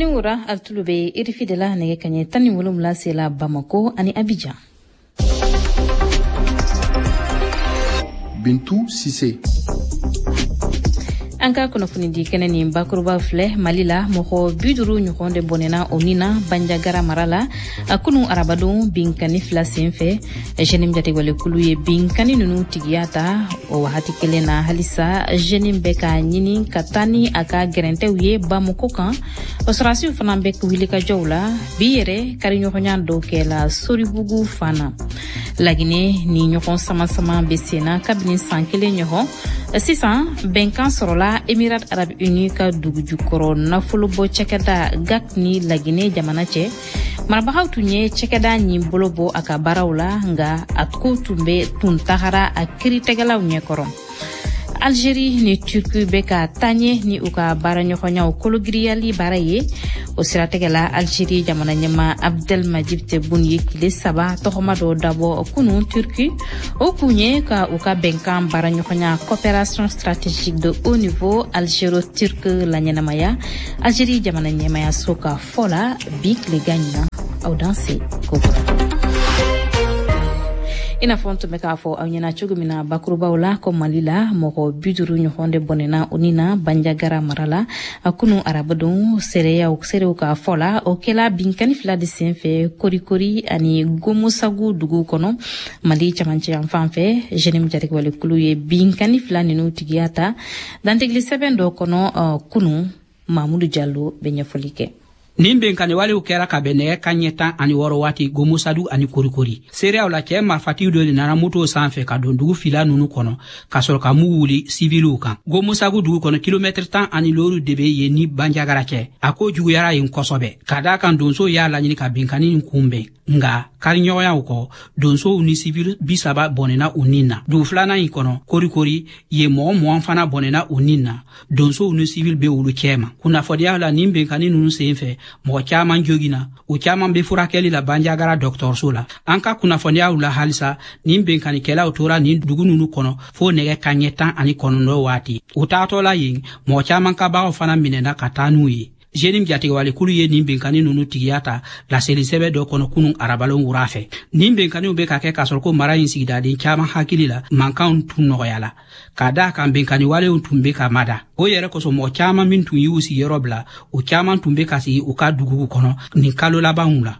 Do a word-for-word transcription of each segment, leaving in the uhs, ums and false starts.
Kumani wura altulube irifidela nege kanye tani wolumla sela Bamako ani Abidjan. Bintou Sissé. Anka kunafuni di keneni bakuruba fle malila moko biduru nyukonde bonena onina banjagara marala akunu arabadon binkani fla senfe jenim jate wale kuluye binkani nunu tigiyata o wahati kelena halisa jenim beka nyini katani aka gerente uye bamoko kan osrasi fana bek wilika jowla biyere kari nyokonya do kela soribugu fana lagine ni nyokon sama sama besena kabini sankele nyoko sisan benkan sorola Emirat Arab Unis ka duguju koro nafolo bo cekeda gak ni lagine jamana ce marbahaw tunye cekeda ni bolobo aka barawla nga atko tumbe tuntahara akiri tegalaw nye koro Algérie ni Turquie beka tanye ni uka baranyo khonya kologriali baraye o sirategala Algérie jamana nyama Abdelmadjid Tebboune yekile saba tokhoma do dabo kunu Turquie o kunye ka uka benkan baranyo khonya coopération stratégique de haut niveau algéro-turque la nyanamaya Algérie jamana nyama ya soka fola bik le gagna au danser koko ina fonto meka fo awnyana chugumina bakurubawla ko malila moko biduru nyohonde bonena onina banjagara marala akunu arabadon sereya o sere ka fola o kela binkani fla de senfe korikori ani gomusagu dugu kono mali chamanche amfanfe jenim jarek wale kuluye binkani fla ninu tigiyata dantegli seven do kono uh, kunu Mamadou Diallo benyafolike Nimben kane wale ukera kabene kanyeta ani woro wati gomusadu ani kurikuri. Seria wala ke marfati udoli nana muto sanfe ka dondugu fila nunu kono kasol ka muuli civilu kan. Gomusagu dugu kono kilometre tan ani loru debe ye ni banjagara ke. Ako jugu yara yin kosobe. Kada kan donso ya la nyini ka binkani nkumbe. Nga karinyo ya uko donso uni civilu bisaba bonena unina. Du flana yin kono kurikuri ye mo mo amfana bonena unina. Donso uni civil be ulu kema. Kuna fodia la nimben kane nunu senfe mo chaman jogina o chaman be furakeli la banjagara docteur sola anka kuna fondia ula halisa nimbe kan kela otora ni dugununu kono fo nege kanyeta ani kono no wati utato la yin mo chaman ka ba ofana minenda katanu yi jenim jati wale kulu ye nimbe kan nunu tigiyata la selisebe do kono kunun arabalo ngurafe nimbe kan ube ka ke kasol ko mara yin sigida din chaman hakilila mankan tunno yala kada kan ben kan wale untumbe ka mada o yere ko so mo chaman min tun yusi yerobla o chaman tumbe kasi o ka dugu kono ni kalo la baunla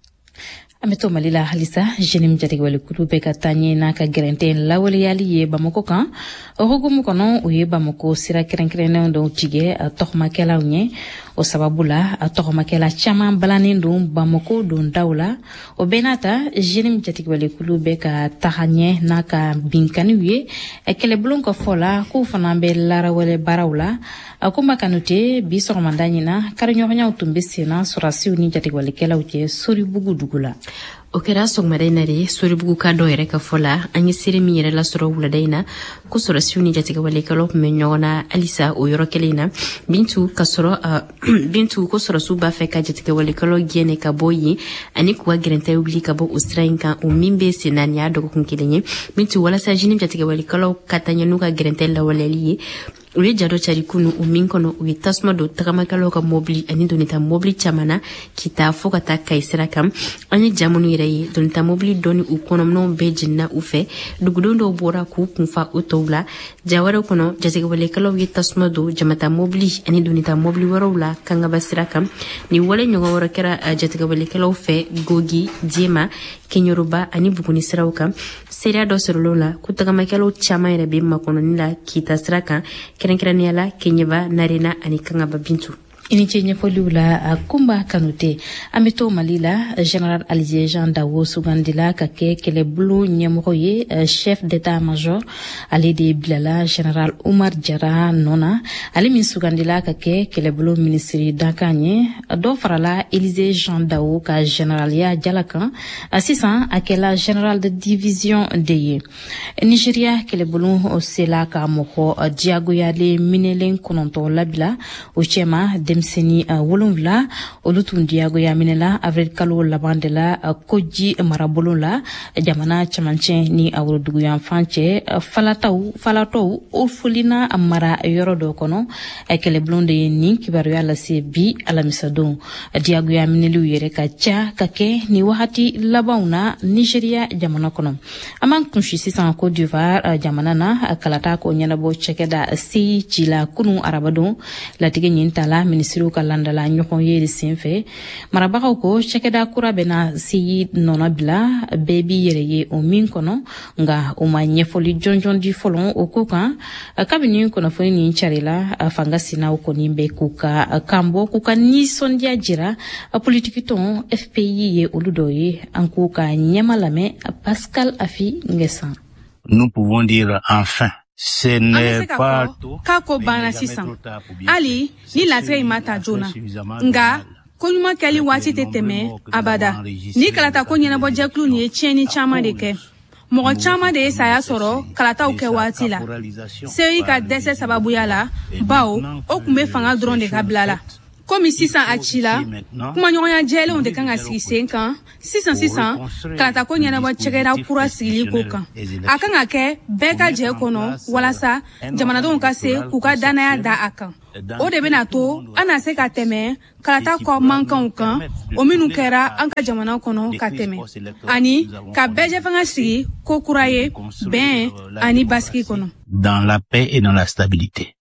Ameto malila halisa jenim jati wale kulu beka tanye na ka gerente la wale yali ye Bamako kan ohugumu kono uye Bamako sira kerenkrene ndo tige tokhma kela unye o sababula tokhma kela chama balani ndo Bamako ndo ndawla o benata jenim jati wale kulu beka tahanye na ka binkani uye ekele blonko fola ku fanambe lara wale barawla akumba kanute biso mandanyina karinyo nya utumbe sena surasi uni jati wale kela uche sori bugu dugula o kera sogmare nare sori bugu ka do yere ka fola anyi sire mi yere la soro wula daina ko soro siuni jatiga wale kalo me nyona alisa o yoro kelina bintu ka soro uh, bintu ko soro su ba fe ka jatiga wale kalo gene ka boyi ani kuwa gerente ubli ka bo ustrainka o mimbe senania do ko kinkilenye bintu wala sa jinim jatiga wale kalo katanya nuka gerente la wale liye ule jado charikunu uminkono uitasma do takamakalo ka mobli ani donita mobli chamana kita foka ta kaisera kam ani jamunu yirayi donita mobli doni ukono no bejina ufe dugudondo bora ku kunfa utowla jawara kono jazega wale kalo uitasma do jamata mobli ani donita mobli warowla kanga basira kam ni wale nyonga wara kera uh, jazega wale kalo fe gogi jema kenyoruba ani buguni sirawka seria do sorolola kutakamakalo chama ira bimma kono nila kita siraka kerenkerani ala kenyeba narena ani kangaba bintu ini chenye foliula kumba kanute ameto malila general Alié Jean Dawo sugandila kake kele blu nyemoye chef d'état major ali de bilala general Oumar Diarra nona ali min sugandila kake kele blu ministre dakanye do farala Élisée Jean Dawo ka general ya jalakan assistant akela general de division de Nigeria kele blu osela ka moko diago yale minelen kononto labila o chema de demseni wolonvla olutun diago yaminela avril kalo labandela koji marabolon jamana chamanche ni awrudugu yan fanche falataw falataw orfolina mara yorodo kono ekele blonde ni kibaru yalla se bi alamisadon diago yaminelu yere ka cha kake ni wahati labauna Nigeria jamana kono aman kunshi sisan Côte d'Ivoire jamana na kalata ko nyana bo chekeda si chila kunu arabadon la tige nyintala ministru kalanda la nyokon yeri senfe marabaka ko chekeda kura bena si nona bila baby yereye o min kono nga o ma nyefoli jonjon di folon o kuka kabini kono foni ni charila fangasina o konimbe kuka kambo kuka ni sondia jira politiki ton F P I ye oludoye ankuka nyamalame Pascal Afi Ngesa. Nous pouvons dire enfin. Ce n'est pas tout. Kako bana sisan. Ali ni latre imata jona. Nga konyuma kali wati teteme abada. Ni kalata konyena bo jeklu ni cheni chama deke. Mogo chama de saya soro kalata uke wati la. Seri ka dese sababu yala bao okumbe fanga drone de kablala. Comme sisan achila kuma nyonya jele onde kanga sisenka sisan sisan kalata ko nyana ba chekera kura sili ko kan akanga ke beka je kono wala sa jamana don ka se kuka dana ya da akan o de bena to ana se ka teme kalata ko mankan kan o minu kera anka jamana kono ka teme ani ka beje fanga sili ko kuraye ben ani baski kono dans la paix et dans la stabilité.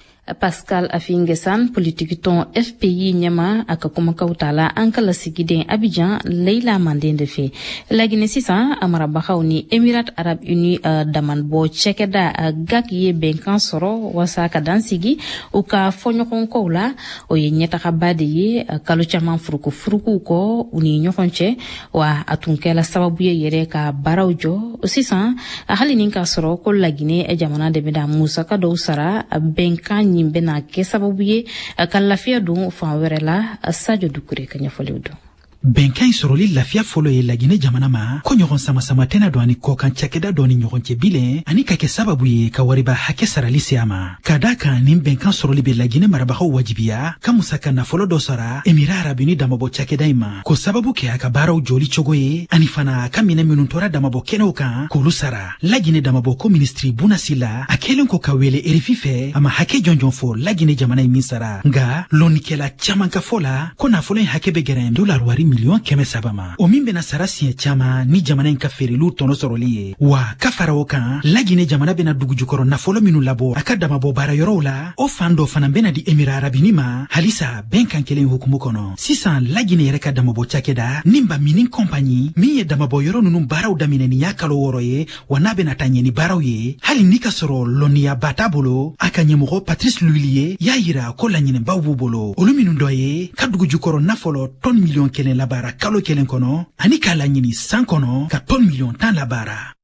Pascal Afingesan politique ton F P I nyama akakoma kautala ankala sigiden Abidjan Leila Mandende fe la Guinée sisa amara baxawni Émirats Arabes Unis uh, daman bo chekeda uh, gak ye benkan soro wasaka dansigi o ka fonyo konko la o ye nyeta xabade ye uh, kalu chaman furuku furuku ko uni nyokonche wa atunkela sababu ye yere ka barawjo sisa uh, hali ninka soro ko la Guinée e jamana de beda Musa ka do sara uh, benkan nyimbe na ke sababu ye kan lafiya dun fan wɛrɛ la Sadio Dukure ka ɲɛfɔliw don. Benkan soroli lafiya folo ye la Guinée jamana ma ko ɲɔgɔn sama sama tɛna don ani kɔkan cakɛda dɔ ni ɲɔgɔn cɛ bilen ani ka kɛ sababu ye ka wariba hakɛ sarali se a ma ka da kan nin bɛnkan soroli be la Guinée marabagaw wajibiya ka musaka nafolo dɔ sara Émirats Arabes Unis damabɔ cakɛda in ma ko sababu kɛ a ka baaraw joli cogo ye ani fana ka minɛ minnu tora damabɔ kɛnɛw kan k'olu sara la Guinée damabɔ ko ministri Bouna Sila a kɛlen ko ka wele R F I fɛ a ma hakɛ jɔnjɔn fɔ la Guinée jamana in min sara nga lɔnnikɛla caman ka fɔ la ko nafolo in hakɛ be gɛrɛ dolar wari miliyon kɛmɛ saba ma o min bena sara siɲɛ caman ni jamana in ka feereliw tɔnɔ sɔrɔli ye wa ka fara o kan la Guinée jamana bena dugu jukɔrɔ nafolo minnu labɔ a ka damabɔ baarayɔrɔw la o fan dɔ fana bena di Émirats Arabes Unis ma halisa bɛnkan kelen hukumu kɔnɔ sisan la Guinée yɛrɛ ka damabɔ cakɛda nimba minin kɔmpani min ye damabɔ yɔrɔ nunu baaraw daminɛ ni y'a kalo wɔɔrɔ ye wa n'a bena ta ɲɛ ni baaraw ye hali ni ka sɔrɔ lɔnniya ba t'a bolo a ka ɲɛmɔgɔ Patrice Luli ye y'a yira ko laɲinɛbaw b'u bolo olu minnu dɔ ye ka dugu jukɔrɔ nafolo tɔn miliyɔn kelen labaara kalo kelen kɔnɔ ani k'a laɲini san kɔnɔ ka tɔn miliyɔn tan labaara.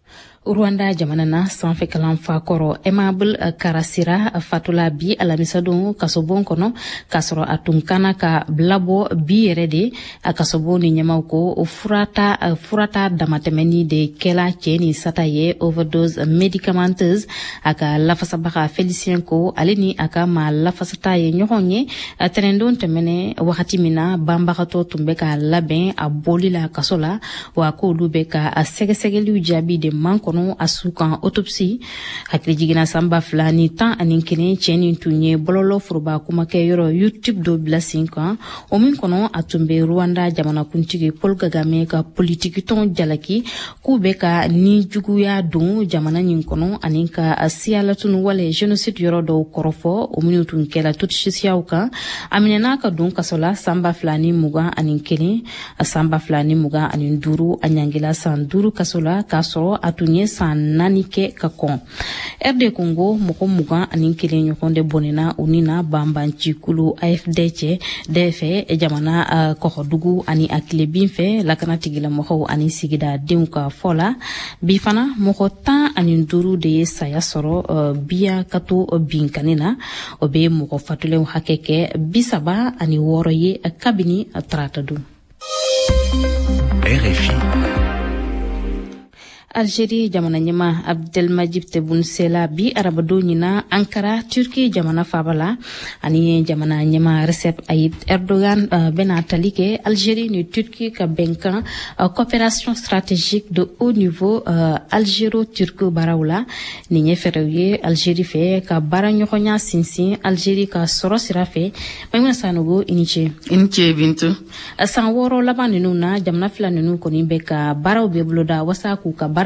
Rwanda jamana na sanfɛ kalan fa kɔrɔ Aimable Karasira fatula bi alamisadon kasobon kono kasɔrɔ a tun kana ka bilabɔ bi yɛrɛ de a kasobon ni ɲɛmaw ko furata furata damatɛmɛni de kɛla cɛ ni sata ye overdose medicamenteuse a ka lafasabaga Félicien ko ale ni a ka ma lafasata ye ɲɔgɔn ye tɛnɛndon tɛmɛnɛ wagati min na banbagatɔ tun bɛ ka labɛn a boli la kaso la wa k'olu bɛ ka a sɛgɛsɛgɛliw jaabi de man kɔnɔ a su kan autopsie hakili jigina sanba fila ni tan ani kelen cɛ nin tun ye bɔlɔlɔ foroba kumakɛ yɔrɔ YouTube dɔ bila sen kan o min kɔnɔ a tun bɛ Rwanda jamanakuntigi Paul Kagame ka politiki tɔn jalaki k'u bɛ ka ni juguya don jamana nin kɔnɔ ani ka siyalatunu wale génocide yɔrɔ dɔw kɔrɔfɔ o minnu tun kɛla tutisiyaw kan a minɛna ka don kaso la sanba fila ni mugan ani kelen sanba fila ni mugan ani duuru a ɲangila san duuru kaso la k'a sɔrɔ a tun ye san naani kɛ ka kɔn R D Congo mɔgɔ mugan ani kelen ɲɔgɔn de bɔnɛna u ni na banbancikulu A F D cɛ de fɛ jamana uh, kɔkɔdugu ani a tilebin fɛ lakanatigilamɔgɔw ani sigida denw ka fɔ la bi fana mɔgɔ tan ani duuru de ye saya sɔrɔ uh, biya ka to uh, binkani na o bɛ mɔgɔ fatulenw hakɛ kɛ bi saba ani wɔɔrɔ ye uh, kabini uh, tarata dun. R F I Algérie jamana nyama Abdelmajid Tebboune Sela bi arabado nyina Ankara Turki jamana fabala ani jamana nyama Recep Tayyip Erdogan uh, bena talike Algérie ni Turki ka benkan uh, coopération stratégique de haut niveau uh, algéro-turco barawla ni nyeferewe Algérie fe ka baranyokonya sinsin Algérie ka soro sirafe mayuna sanogo iniche iniche bintu uh, san woro laban nuna jamana fila nunu koni beka baraw be bloda wasa ku ka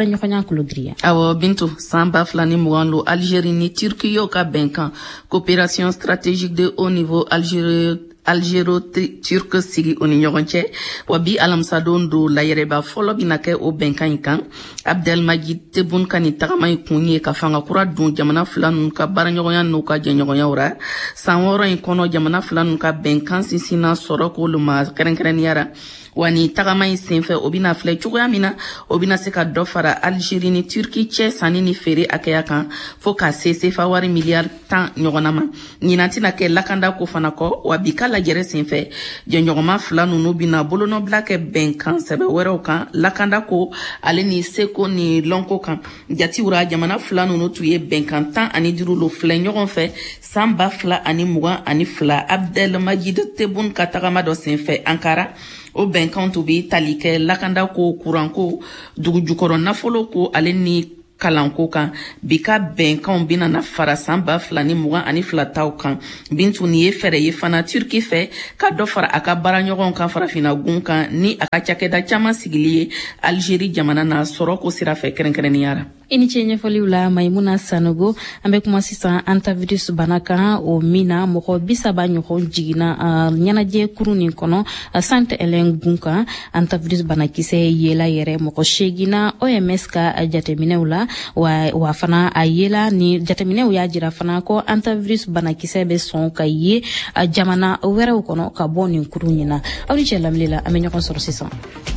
awo bintu samba flani muganlo Algérie ni Turquie yo ka benkan coopération stratégique de haut niveau Algérie algéro-turc sigi oni ɲɔgɔn cɛ wa bi alamisa don do layɛrɛba fɔlɔ bina kɛ o bɛnkan yi kan Abdelmajid Tebboune ka ni tagama yi kun ye ka fanga kura dun jamana fila ninnu ka baaraɲɔgɔnya n'u ka jɛɲɔgɔnyaw ra san wɔɔrɔ yi kɔnɔ jamana fila ninnu ka bɛnkan sinsinna sɔrɔ k'olu ma kɛrɛnkɛrɛnniyara wa ni tagama yi senfɛ o bina filɛ cogoya min na o bina se ka dɔ fara Algérie ni Turquie cɛ sanni ni feere hakɛya kan fo ka se sefa wari miliyari tan ɲɔgɔnna ma ɲinan tɛna kɛ lakanda ko fana kɔ wa bi ka lajɛrɛ senfɛ jɛɲɔgɔnma fila ninnu bina bolonɔbila kɛ bɛnkan sɛbɛ wɛrɛw kan lakanda ko ale ni seko ni lɔnko kan jatiwura jamana fila ninnu tun ye bɛnkan tan ani duuru lo filɛ ɲɔgɔn fɛ san ba fila ani mugan ani fila Abdelmajid Tebboune ka tagama dɔ senfɛ Ankara o bɛnkan tun bi tali kɛ lakanda ko kuranko dugujukɔrɔ nafolo ko ale ni kalanko kan bi ka bɛnkanw bina na fara san ba fila ni mugan ani fila taw kan bintu ni ye fɛrɛ ye fana Turki fɛ ka dɔ fara a ka baaraɲɔgɔnw kan farafina gun kan ni a ka cakɛda caman sigili ye Algérie jamana na sɔrɔ ko sira fɛ kɛrɛnkɛrɛnniyara ini ce ɲɛfɔliw la Maimuna Sanogo an bɛ kuma sisan antivirus bana kan o min na mɔgɔ bi saba ɲɔgɔn jiginna uh, ɲɛnajɛ kurun nin kɔnɔ uh, Sainte Hélène gun kan antivirus banakisɛ yela yɛrɛ mɔgɔ seginna O M S ka uh, jateminɛw la wa, wa fana a yela ni jateminɛw y'a jira fana ko antivirus banakisɛ bɛ sɔn ka ye uh, jamana wɛrɛw kɔnɔ ka bɔ nin kurun nin na aw ni cɛ lamɛnli la an bɛ ɲɔgɔn sɔrɔ sisan.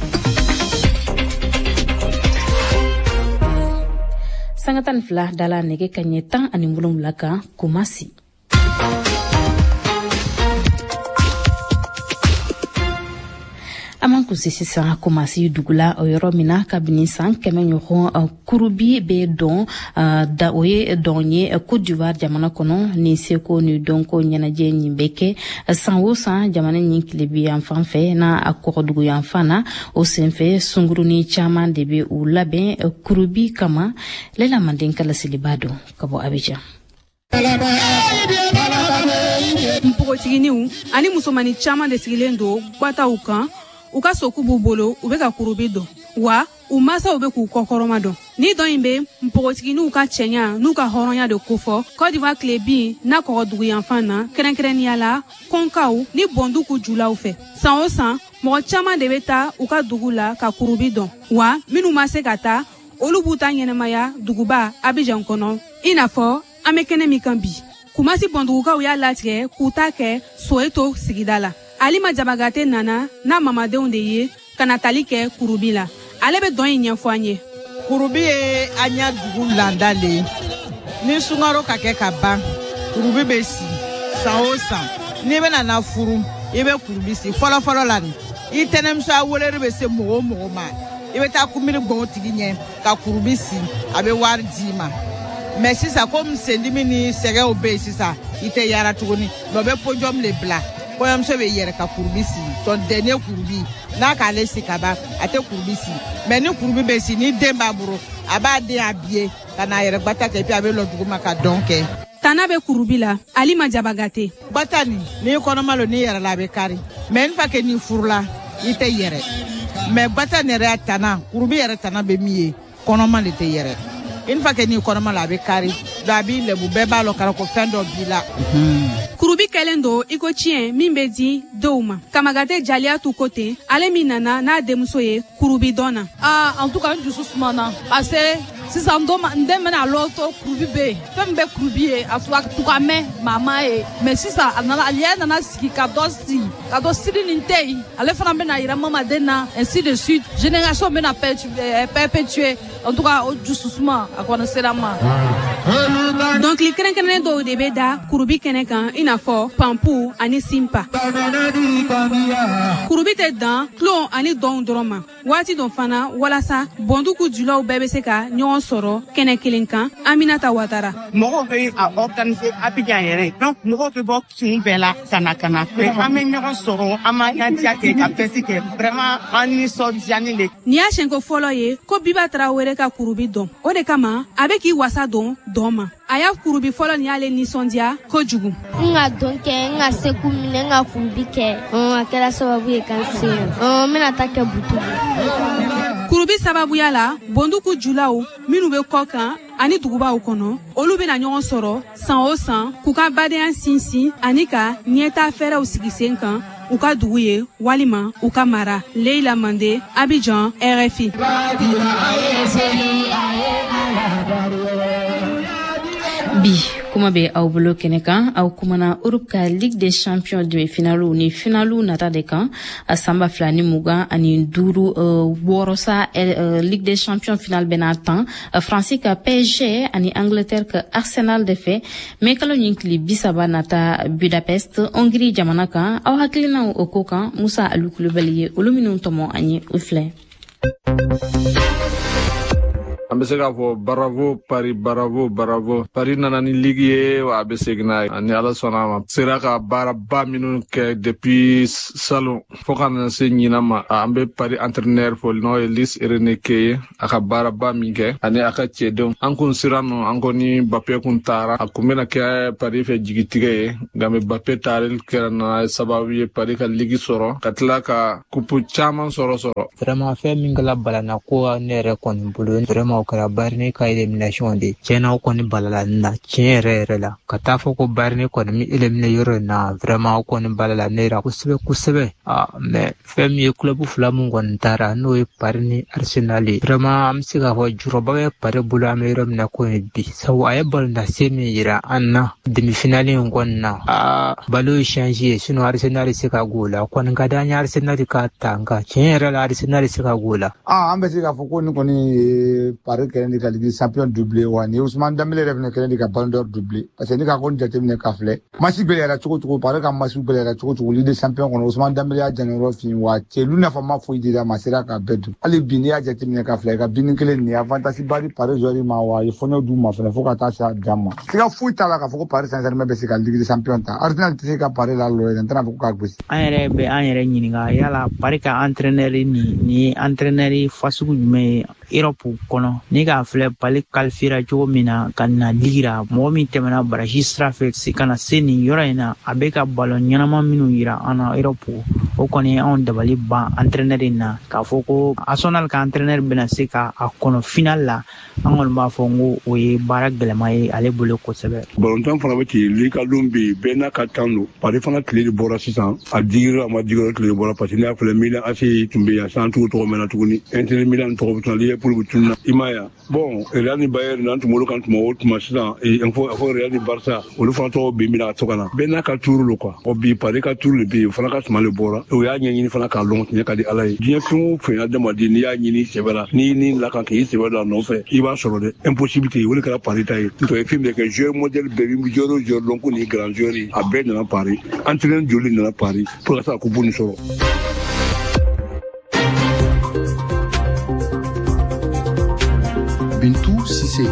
Sangatan fila dala nege kanye tan ani wolonwula kan Kumasi. Aman kusi sisan Kumasi dugula o yɔrɔ min na kabini san kɛmɛ ɲɔgɔn uh, kurubi bɛ dɔn uh, da o ye dɔn ye uh, Côte d'Ivoire jamana kɔnɔ ni seko ni dɔnko ɲɛnajɛ nin bɛ kɛ uh, san o san jamana nin tilebi yan fan fɛ n'a a kɔgɔdugu yan fan na o senfɛ sungurunin caman de bɛ u labɛn uh, kurubi kama Lela Manden kalasiliba dɔn ka bɔ Abidjan. Npogotiginiw ani musomani caman de sigilen do gwataw kan u ka soku b'u bolo u bɛ ka kurubi dɔn wa u masaw bɛ k'u kɔkɔrɔma dɔn ni dɔn in bɛ npogotiginiw ka cɛɲa n'u ka hɔrɔnya de kofɔ Côte d'Ivoire tile bin n'a kɔgɔdugu yanfan na kɛrɛnkɛrɛnniya la kɔnkaw ni bɔndugu julaw fɛ san o san mɔgɔ caman de bɛ taa u ka dugu la ka kurubi dɔn wa minnu ma se ka taa olu b'u ta ɲɛnɛmaya duguba Abidjan kɔnɔ i n'a fɔ an bɛ kɛnɛ min kan bi Kumasi bɔndugukaw y'a latigɛ k'u ta kɛ Soweto sigida la Alima Jabagate nana n'a mamadenw de ye kana tali kɛ kurubi la ale bɛ dɔn in ɲɛfɔ an ye kurubi ye an ɲa dugu landa le ye ni sunkaro ka kɛ ka ban kurubi bɛ si san o san n'i bɛna na furu i bɛ kurubi si fɔlɔfɔlɔ la nin i tɛnɛmuso a weleli bɛ se mɔgɔ o mɔgɔ ma i bɛ taa kunbiri gbɔn o tigi ɲɛ ka kurubi si a bɛ wari d'i ma mais sisan komi sendimi ni sɛgɛw bɛ yen sisan i tɛ yara tuguni mais o bɛ pojɔm le bila kɔɲɔmuso bɛ yɛrɛ ka kurubi si son dernier kurubi n'a k'ale si ka ban a tɛ kurubi si mais ni kurubi bɛ si ni den b'a bolo a b'a den habillé ka n'a yɛrɛ gbata kɛ puis a bɛ lɔ dugu ma ka dɔn kɛ. Tana bɛ kurubi la Alima Jabagate. Gbata nin n'i kɔnɔma lo n'i yɛrɛ la a bɛ kari mais une fois que n'i furula i tɛ yɛrɛ mais gbata nin yɛrɛ tana kurubi yɛrɛ tana bɛ min ye kɔnɔma de tɛ yɛrɛ une fois que n'i kɔnɔma la a bɛ kari donc a b'i lɛbu bɛɛ b'a lɔ kara ko fɛn dɔ b'i la. Kurubi kɛlen don i ko tiɲɛ min bɛ di denw ma Kamagate Jaliyatu ko ten ale min nana n'a denmuso ye kurubi dɔn na. Ah, en tout cas n dusu sumana parce que sisan n den bɛna lɔ to kurubi bɛ yen fɛn min bɛ kurubi ye a tun ka mɛn mama ye mais sisan a nana ale nana sigi ka dɔ sigi ka dɔ siri nin tɛ yen ale fana bɛna yira mama den na ainsi de suite génération bɛna perpétuer en tout cas o jususuma a kɔnɔ sera ma. Donc li kɛrɛnkɛrɛnnen dɔw de bɛ da kurubi kɛnɛ kan i n'a fɔ pampu ani simpa. Kurubi tɛ dan tulon ani dɔn dɔrɔn ma. Waati dɔ fana walasa bɔndugu julaw bɛɛ bɛ se ka ɲɔgɔn sɔrɔ kɛnɛ kelen kan. Aminata Ouattara. Mɔgɔw bɛ a organiser Abidjan yɛrɛ. Donc mɔgɔw bɛ bɔ kun bɛɛ la ka na ka na fɛ. An bɛ ɲɔgɔn sɔrɔ an ma ɲantiya kɛ ka fɛsi kɛ. Vraiment an nisɔndiyani de. Ni y'a siɲɛko fɔlɔ ye ko Biba Traoré ka kurubi dɔn. O de kama a bɛ k'i wasa dɔn dɔn ma. A y'a kurubi fɔlɔ ni y'ale nisɔndiya kojugu. N ka dɔn kɛ, n ka seko minɛ, n ka kurubi kɛ. A kɛra sababu ye kan se. N bɛna taa kɛ butu. Kurubi sababuya la bondugu julaw minnu bɛ kɔ kan ani dugubaw kɔnɔ olu bɛna ɲɔgɔn sɔrɔ san o san k'u ka badenya sinsin ani ka ɲɛtaa fɛɛrɛw sigi sen kan u ka dugu ye walima u ka mara. Leila Mande, Abidjan, R F I. Bi kuma be aw bolo kɛnɛ kan aw kumana Europe ka Ligue des Champions demi-finale ni finale nata de kan a samba fila ni mugan ani duuru wɔɔrɔ sa Ligue des Champions finale bɛna tan Fransi ka P S G ani Angleterre ka Arsenal de fɛ mais kalo ɲin tili bi saba nata Budapest Hongrie jamana kan aw hakilina o ko kan Musa Alu Kulubali ye olu minnu tɔmɔ an ye u filɛ. An bɛ se k'a fɔ bravo Paris, bravo bravo Paris nana ni ligue ye wa a bɛ segin n'a ye ni Ala sɔnna a ma sera ka baaraba minnu kɛ depuis salon fo ka na se ɲinan ma an bɛ Paris entraîneur fo n'o ye Luis Enrique ye a ka baaraba min kɛ ani a ka cɛdenw an kun sera nɔ an ko ni Mbappé kun taara a kun bɛna kɛ Paris fɛ jigitigɛ ye nka Mbappé taarali kɛra na sababu ye Paris ka ligue sɔrɔ ka tila ka coupe caman sɔrɔ sɔrɔ. Vraiment fɛn min kɛla balana ko ne yɛrɛ kɔni bolo vraiment o kɛra Bayern ka élimination de tiɲɛna o kɔni balala na tiɲɛ yɛrɛ yɛrɛ la ka taa fɔ ko Bayern kɔni mi éliminer yɔrɔ in na vraiment o kɔni balala ne yɛrɛ kosɛbɛ kosɛbɛ ah mais fɛn min ye club fila mun kɔni taara n'o ye Paris ni Arsenal ye vraiment an bɛ se k'a fɔ jurɔba bɛ Paris bolo an bɛ yɔrɔ min na ko ye bi sabu a ye balonase min yira an na demi-finale in kɔni na ah balo ye changer sinon Arsenal se ka go la kɔni ka d'an ye Arsenal ka ta nka tiɲɛ yɛrɛ la Arsenal se ka go la. Ah an bɛ se k'a fɔ ko ni kɔni Paris kɛlen de ka Ligue des Champions doublé wa ni Ousmane Dembélé yɛrɛ fana kɛlen de ka Ballon d'Or doublé parce que ni ka kɔni jateminɛ ka filɛ match bɛɛ yɛrɛ cogo cogo Paris ka match bɛɛ yɛrɛ cogo cogo Ligue des Champions kɔnɔ Ousmane Dembélé y'a janyɔrɔ fin wa cɛlu nafama foyi de la ma sera ka bɛɛ dun hali bi n'i y'a jateminɛ ka filɛ ka bini kelen nin avantage ba di Paris joueur ma wa ye fɔɲɔ d'u ma fana fo ka taa se a dan ma siga foyi t'a la k'a fɔ ko Paris Saint-Germain bɛ se ka Ligue des Champions ta Arsenal tɛ se ka Paris la lɔ n tɛna fɔ ko k'a gosi. An yɛrɛ bɛ an yɛrɛ ɲininka yala Paris ka entraîneur ni ni entraîneur fasugu jumɛn ye Europe kɔnɔ ni k'a filɛ Paris qualifiera cogo min na ka na ligue la mɔgɔ min tɛmɛna baraji sira fɛ ka na se nin yɔrɔ in na a bɛ ka ballon ɲɛnama minnu yira an na Europe o kɔni anw dabali ban entraîneur in na k'a fɔ ko Arsenal ka entraîneur bɛna se ka a kɔnɔ final la an kɔni b'a fɔ n ko o ye baara gɛlɛma ye ale bolo kosɛbɛ. Balontan fana bɛ ten ligue don bɛ yen bɛɛ n'a ka kan don Paris fana tile de bɔra sisan a digira a ma digira tile de bɔra parce que n'i y'a filɛ Milan A C tun bɛ yan san tugu tɔgɔ mɛnna tuguni Inter Milan tɔgɔ bɛ tuna Liverpool bɛ tununa i ma yan bon Real ni Bayern n'an tun bolo kan tuma o tuma sisan il faut faut Real ni Barça olu fana tɔgɔ bɛ min na ka to ka na bɛɛ n'a ka tuuru lo quoi o bi Paris ka tuuru de bɛ yen o fana ka suma de bɔra o y'a ɲɛɲini fana k'a lɔn tiɲɛ ka di Ala ye diɲɛ fɛn o fɛn adamaden n'i y'a ɲini sɛbɛ la n'i ni la kan k'i sɛbɛ don a nɔfɛ i b'a sɔrɔ dɛ impossibilité o de kɛra Paris ta ye n'o ye film de kɛ joueur modèle bɛɛ bi joueur o joueur dɔn ko nin grand joueur ye a bɛɛ nana Paris entraîneur joli nana Paris pour ka se ka coupe nin sɔrɔ. Bintou Cissé.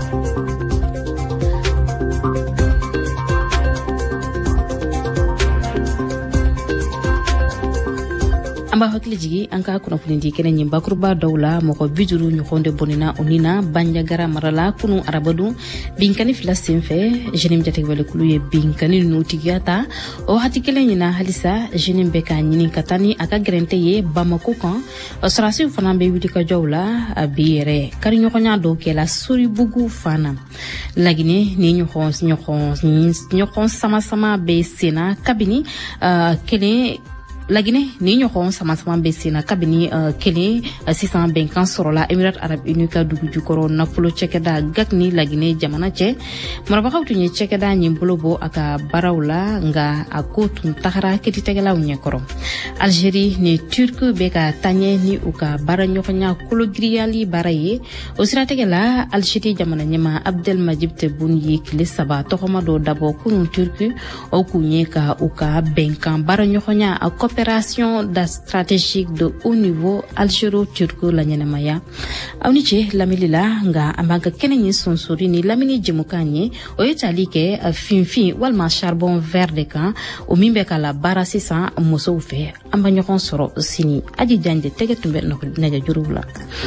an b'a hakili jigi an ka kunnafonidi kɛnɛ ɲin bakuruba dɔw la mɔgɔ bi duuru ɲɔgɔn de bɔnɛna o ni na banjagara mara la kunu arabadu binkani fila senfɛ jenim jategɛwalekulu ye binkani nunu tigiya ta o hati kelen ɲina halisa jenim bɛ k'a ɲini ka taa ni a ka gɛrɛntɛ ye bamako kan sɔrasiw fana bɛ wuli ka jɔw la a bi yɛrɛ kariɲɔgɔnya dɔw kɛla soribugu fana lagini ni ɲɔgɔn ɲɔgɔn ɲɔgɔn sama sama bɛ senna kabini uh, kelen lagine ni ɲɔgɔn sama-sama bɛ sen na kabini uh, kelen uh, sisan bɛnkan sɔrɔla Emirat Arab Uni ka dugu jukɔrɔ nafolo cɛkɛda G A C ni lagine jamana cɛ marabagaw tun ye cɛkɛda ɲin bolo bɔ a ka baaraw la nga a ko tun tagara ketitigɛlaw ɲɛkɔrɔ. Algérie ni Turki bɛ ka taɲɛ ni u ka baara ɲɔgɔnya kologiriyali baara ye o siratigɛ la Algérie jamana ɲɛma Abdelmajid Tebboune ye tile saba tɔgɔma dɔ dabɔ kunun Turki o kun ye ka u ka bɛnkan baara ɲɔgɔnya a coopération da stratégique de haut niveau algéro-turco la ɲɛnamaya aw ni ce lamɛnni la nga an b'an ka kɛnɛ ɲin sonsori ni lamini jɛmukan ye o ye tali kɛ finfin walima charbon vert de kan o min bɛ ka la baara sisan musow fɛ an ba ɲɔgɔn sɔrɔ sini aji janje tɛgɛ tun bɛ nɛgɛjuruw la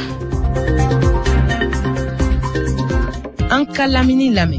an ka lamini lamɛn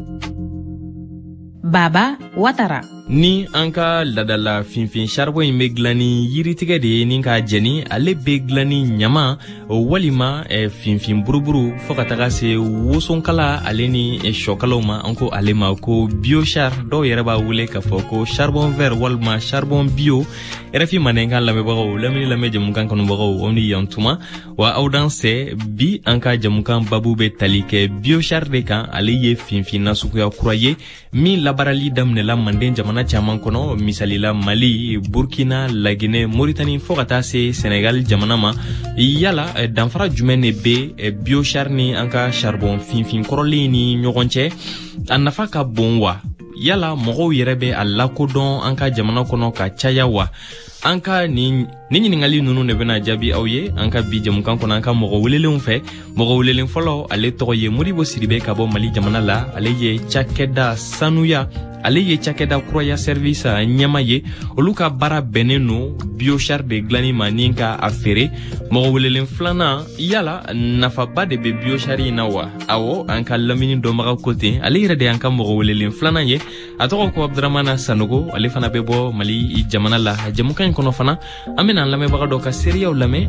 Baba Watara ni an ka ladala finfin charbon in bɛ dilan ni yiritigɛ de ye ni ka jɛni ale bɛ dilan ni ɲama walima eh, finfin buruburu fo ka taga se wosonkala ale ni eh, sɔkalaw ma an ko ale ma ko biochar dɔw yɛrɛ b'a wele k'a fɔ ko charbon vert walima charbon bio rfi manenkan lamɛnbagaw lamini lamɛn jamukan kanubagaw aw ni yan tuma wa aw dan sɛ bi an ka jamukan babu bɛ tali kɛ biochar de kan ale ye finfin nasuguya kura ye min labarali daminɛla manden jamana caman kɔnɔ misalila Mali, Burkina, Lagine, Mauritanie fo ka taa se Senegal jamana ma yala danfara jumɛn de bɛ biochar ni an ka charbon finfin kɔrɔlen ni ɲɔgɔn cɛ a nafa ka bon wa yala mɔgɔw yɛrɛ bɛ a lakodɔn an ka jamana kɔnɔ ka caya wa an ka ni ni ɲiningali nunu de bɛna jaabi aw ye an ka bi jamukan kɔnɔ an ka mɔgɔ welelenw fɛ mɔgɔ welelen fɔlɔ ale tɔgɔ ye Modibo Sidibe ka bɔ Mali jamana la ale ye cakɛda sanuya ale ye cakɛda kuraya service ɲɛma ye olu ka baara bɛnnen no biochar de dilanni ma ni ka a feere mɔgɔ welelen filanan yala nafaba de bɛ biochar in na wa awɔ an ka lamini dɔnbaga ko ten ale yɛrɛ de y'an ka mɔgɔ welelen filanan ye a tɔgɔ ko Abdramana Sanogo ale fana bɛ bɔ Mali jamana la jamukan in kɔnɔ fana an bɛna lamɛnbaga dɔ ka seereyaw lamɛn